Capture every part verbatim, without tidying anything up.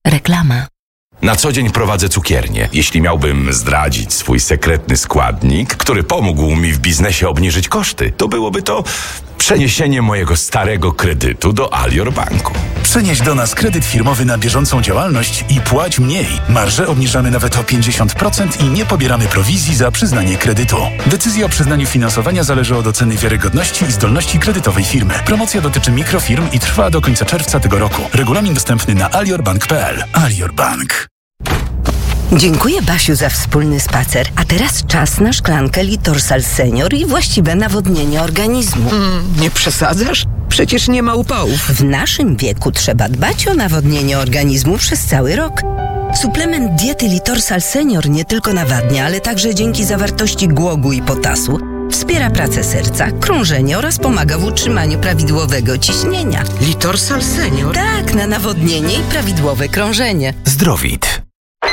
Reklama. Na co dzień prowadzę cukiernię. Jeśli miałbym zdradzić swój sekretny składnik, który pomógł mi w biznesie obniżyć koszty, to byłoby to przeniesienie mojego starego kredytu do Alior Banku. Przenieś do nas kredyt firmowy na bieżącą działalność i płać mniej. Marże obniżamy nawet o pięćdziesiąt procent i nie pobieramy prowizji za przyznanie kredytu. Decyzja o przyznaniu finansowania zależy od oceny wiarygodności i zdolności kredytowej firmy. Promocja dotyczy mikrofirm i trwa do końca czerwca tego roku. Regulamin dostępny na aliorbank kropka p l. Alior Bank. Dziękuję, Basiu, za wspólny spacer. A teraz czas na szklankę Litorsal Senior i właściwe nawodnienie organizmu. Mm, nie przesadzasz? Przecież nie ma upałów. W naszym wieku trzeba dbać o nawodnienie organizmu przez cały rok. Suplement diety Litorsal Senior nie tylko nawadnia, ale także dzięki zawartości głogu i potasu wspiera pracę serca, krążenie oraz pomaga w utrzymaniu prawidłowego ciśnienia. Litorsal Senior? Tak, na nawodnienie i prawidłowe krążenie. Zdrowit.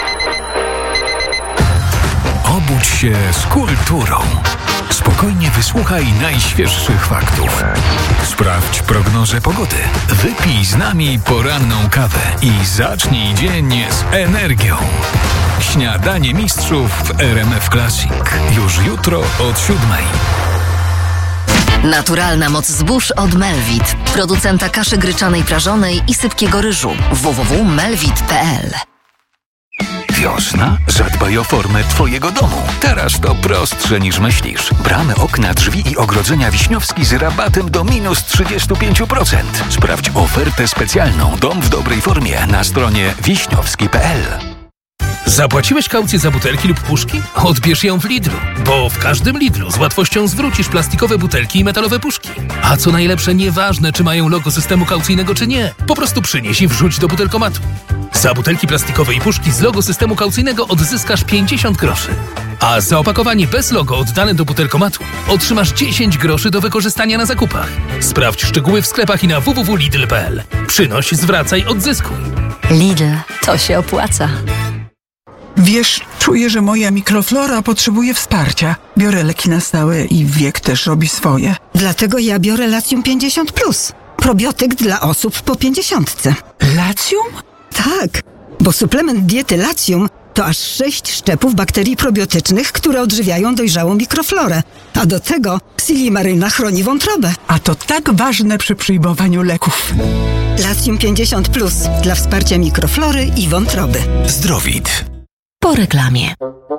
Obudź się z kulturą. Spokojnie wysłuchaj najświeższych faktów. Sprawdź prognozę pogody. Wypij z nami poranną kawę i zacznij dzień z energią. Śniadanie mistrzów w R M F Classic. Już jutro od siódmej. Naturalna moc zbóż od Melvit, producenta kaszy gryczanej prażonej i sypkiego ryżu. w w w kropka melvit kropka p l. Wiosna? Zadbaj o formę twojego domu. Teraz to prostsze niż myślisz. Bramy, okna, drzwi i ogrodzenia Wiśniowski z rabatem do minus trzydzieści pięć procent. Sprawdź ofertę specjalną Dom w dobrej formie na stronie wiśniowski kropka p l. Zapłaciłeś kaucję za butelki lub puszki? Odbierz ją w Lidlu, bo w każdym Lidlu z łatwością zwrócisz plastikowe butelki i metalowe puszki. A co najlepsze, nieważne czy mają logo systemu kaucyjnego czy nie, po prostu przynieś i wrzuć do butelkomatu. Za butelki plastikowe i puszki z logo systemu kaucyjnego odzyskasz pięćdziesiąt groszy. A za opakowanie bez logo oddane do butelkomatu otrzymasz dziesięć groszy do wykorzystania na zakupach. Sprawdź szczegóły w sklepach i na w w w kropka lidl kropka p l. Przynoś, zwracaj, odzyskuj. Lidl, to się opłaca. Wiesz, czuję, że moja mikroflora potrzebuje wsparcia. Biorę leki na stałe i wiek też robi swoje. Dlatego ja biorę Latium pięćdziesiąt plus. Probiotyk dla osób po pięćdziesiątce. Latium? Tak, bo suplement diety Latium to aż sześć szczepów bakterii probiotycznych, które odżywiają dojrzałą mikroflorę. A do tego Silimaryna chroni wątrobę. A to tak ważne przy przyjmowaniu leków. Latium pięćdziesiąt plus dla wsparcia mikroflory i wątroby. Zdrowit. Po reklamie.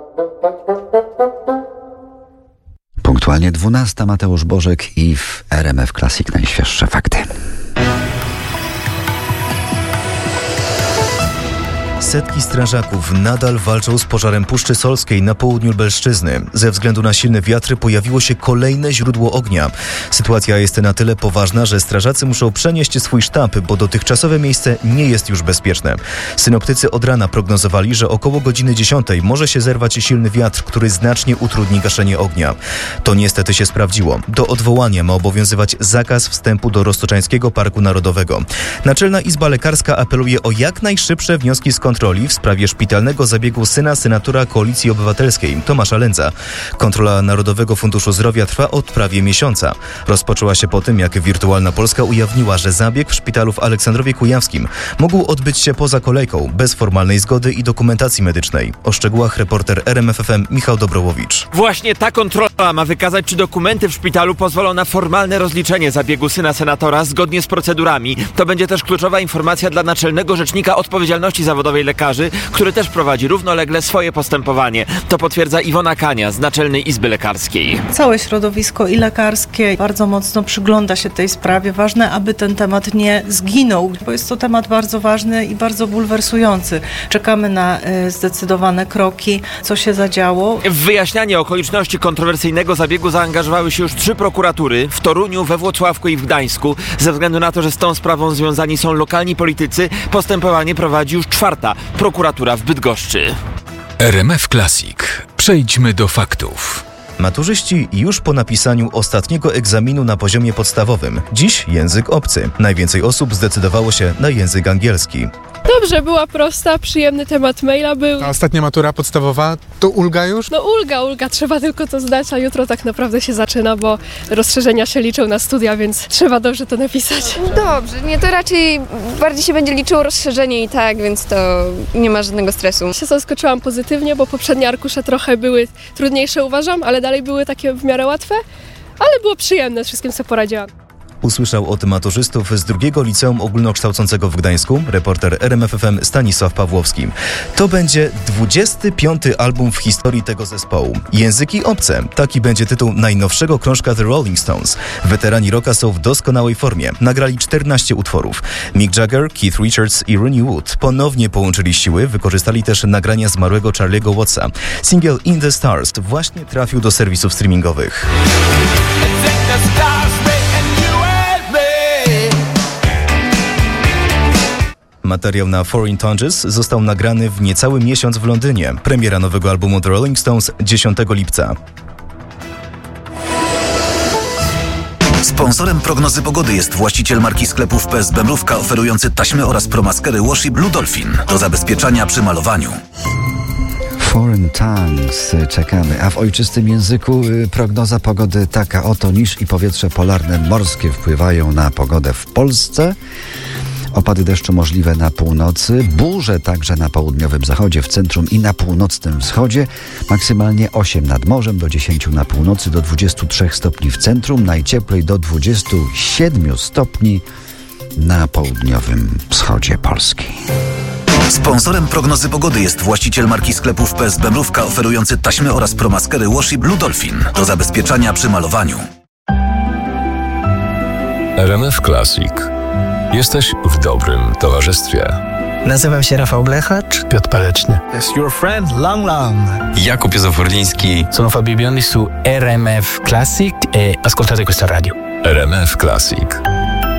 Punktualnie dwunasta, Mateusz Bożek i w R M F Classic najświeższe fakty. Setki strażaków nadal walczą z pożarem Puszczy Solskiej na południu Lubelszczyzny. Ze względu na silne wiatry pojawiło się kolejne źródło ognia. Sytuacja jest na tyle poważna, że strażacy muszą przenieść swój sztab, bo dotychczasowe miejsce nie jest już bezpieczne. Synoptycy od rana prognozowali, że około godziny dziesiątej może się zerwać silny wiatr, który znacznie utrudni gaszenie ognia. To niestety się sprawdziło. Do odwołania ma obowiązywać zakaz wstępu do Roztoczańskiego Parku Narodowego. Naczelna Izba Lekarska apeluje o jak najszybsze wnioski z kontroli w sprawie szpitalnego zabiegu syna senatora Koalicji Obywatelskiej, Tomasza Lędza. Kontrola Narodowego Funduszu Zdrowia trwa od prawie miesiąca. Rozpoczęła się po tym, jak Wirtualna Polska ujawniła, że zabieg w szpitalu w Aleksandrowie Kujawskim mógł odbyć się poza kolejką, bez formalnej zgody i dokumentacji medycznej. O szczegółach reporter R M F F M Michał Dobrołowicz. Właśnie ta kontrola ma wykazać, czy dokumenty w szpitalu pozwolą na formalne rozliczenie zabiegu syna senatora zgodnie z procedurami. To będzie też kluczowa informacja dla Naczelnego Rzecznika Odpowiedzialności Zawodowej Lekarzy, który też prowadzi równolegle swoje postępowanie. To potwierdza Iwona Kania z Naczelnej Izby Lekarskiej. Całe środowisko i lekarskie bardzo mocno przygląda się tej sprawie. Ważne, aby ten temat nie zginął, bo jest to temat bardzo ważny i bardzo bulwersujący. Czekamy na y, zdecydowane kroki, co się zadziało. W wyjaśnianie okoliczności kontrowersyjnego zabiegu zaangażowały się już trzy prokuratury w Toruniu, we Włocławku i w Gdańsku. Ze względu na to, że z tą sprawą związani są lokalni politycy, postępowanie prowadzi już czwarta prokuratura w Bydgoszczy. R M F Classic. Przejdźmy do faktów. Maturzyści już po napisaniu ostatniego egzaminu na poziomie podstawowym. Dziś język obcy. Najwięcej osób zdecydowało się na język angielski. Dobrze, była prosta, przyjemny temat maila był. A ostatnia matura podstawowa, to ulga już? No ulga, ulga, trzeba tylko to zdać, a jutro tak naprawdę się zaczyna, bo rozszerzenia się liczą na studia, więc trzeba dobrze to napisać. Dobrze, nie, to raczej bardziej się będzie liczyło rozszerzenie i tak, więc to nie ma żadnego stresu. Się zaskoczyłam pozytywnie, bo poprzednie arkusze trochę były trudniejsze, uważam, ale dalej były takie w miarę łatwe, ale było przyjemne, z wszystkim sobie poradziłam. Usłyszał od maturzystów z drugiego liceum ogólnokształcącego w Gdańsku reporter R M F F M Stanisław Pawłowski. To będzie dwudziesty piąty album w historii tego zespołu. Języki obce. Taki będzie tytuł najnowszego krążka The Rolling Stones. Weterani rocka są w doskonałej formie. Nagrali czternaście utworów. Mick Jagger, Keith Richards i Ronnie Wood ponownie połączyli siły, wykorzystali też nagrania zmarłego Charlie'ego Wattsa. Singiel In the Stars właśnie trafił do serwisów streamingowych. Materiał na Foreign Tongues został nagrany w niecały miesiąc w Londynie. Premiera nowego albumu The Rolling Stones dziesiątego lipca. Sponsorem prognozy pogody jest właściciel marki sklepów P S B Mrówka oferujący taśmy oraz promaskery Washi Blue Dolphin do zabezpieczania przy malowaniu. Foreign Tongues, czekamy. A w ojczystym języku y, prognoza pogody taka oto: niż i powietrze polarne morskie wpływają na pogodę w Polsce. Opady deszczu możliwe na północy, burze także na południowym zachodzie, w centrum i na północnym wschodzie. Maksymalnie osiem nad morzem, do dziesięciu na północy, do dwudziestu trzech stopni w centrum, najcieplej do dwudziestu siedmiu stopni na południowym wschodzie Polski. Sponsorem prognozy pogody jest właściciel marki sklepów P S B Mrówka oferujący taśmy oraz promaskery Washi Blue Dolphin do zabezpieczania przy malowaniu. R M F Classic. Jesteś w dobrym towarzystwie. Nazywam się Rafał Blechacz. Piotr Paleczny. Jest your friend Lang Lang. Jakub Józef-Orliński. Sono Fabio Biondi su R M F Classic e ascoltate questa radio. R M F Classic.